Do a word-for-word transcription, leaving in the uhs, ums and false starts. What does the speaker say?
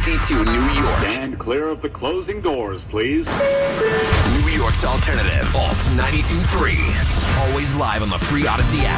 sixty-two New York. Stand clear of the closing doors, please. New York's alternative. Alt ninety-two point three. Always live on the free Odyssey app.